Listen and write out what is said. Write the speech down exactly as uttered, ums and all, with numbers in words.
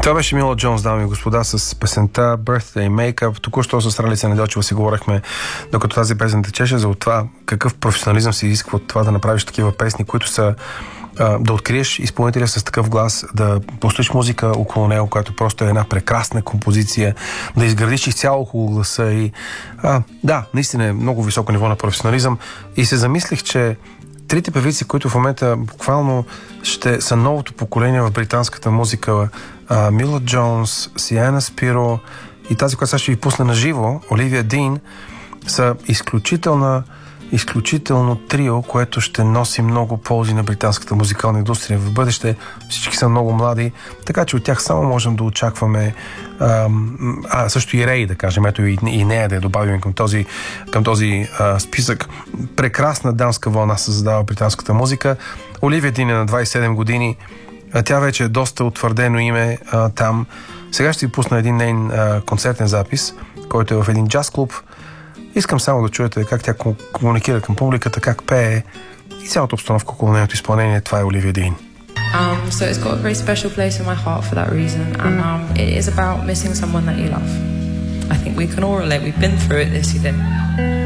Това беше Мила Джонс, дами и господа, с песента Birthday Makeup. Току-що с Ралица Недялчева си говорихме, докато тази песен течеше, за това какъв професионализъм се изисква от това да направиш такива песни, които са да откриеш изпълнителя с такъв глас, да построиш музика около него, която просто е една прекрасна композиция, да изградиш изцяло около гласа и а, да, наистина е много високо ниво на професионализъм и се замислих, че трите певици, които в момента буквално ще са новото поколение в британската музика, а, Мила Джонс, Сиена Спиро и тази, която сега ще ви пусна на живо, Оливия Дин, са изключителна изключително трио, което ще носи много ползи на британската музикална индустрия в бъдеще. Всички са много млади, така че от тях само можем да очакваме а, а също и Рей, да кажем, ето и, и нея да я добавим към този, към този а, списък. Прекрасна дамска вълна създава британската музика. Оливия Дин е на двайсет и седем години. А тя вече е доста утвърдено име а, там. Сега ще ви пусна един нейн а, концертен запис, който е в един джаз клуб. Искам само да чуете как тя комуникира към публиката, как пее и цялата обстановка около нейното изпълнение. Това е Оливия Дин. Um, so it's got a very special place in my heart for that reason, and um, it is about missing someone that you love. I think we can all relate. We've been through it this year.